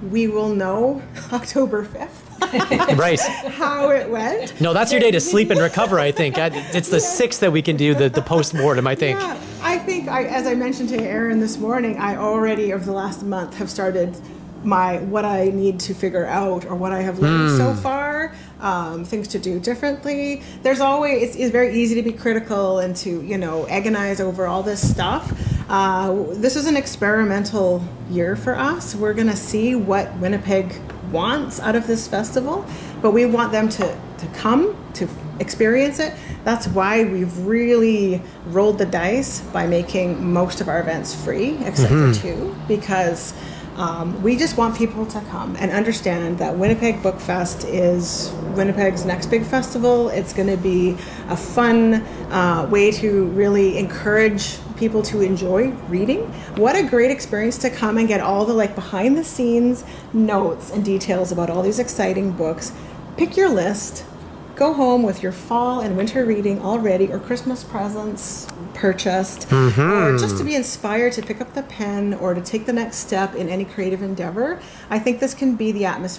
we will know October 5th. Right. How it went. No, that's your day to sleep and recover, I think. It's the 6th that we can do the post-mortem, I think. Yeah, I think, as I mentioned to Aaron this morning, I already, over the last month, have started what I need to figure out or what I have learned so far, things to do differently. There's always, it's very easy to be critical and to, agonize over all this stuff. This is an experimental year for us. We're going to see what Winnipeg wants out of this festival, but we want them to come to experience it. That's why we've really rolled the dice by making most of our events free, except for 2, because we just want people to come and understand that Winnipeg Book Fest is Winnipeg's next big festival. It's going to be a fun way to really encourage people to enjoy reading. What a great experience to come and get all the behind the scenes notes and details about all these exciting books. Pick your list, go home with your fall and winter reading all ready, or Christmas presents purchased, or just to be inspired to pick up the pen or to take the next step in any creative endeavor. I think this can be the atmosphere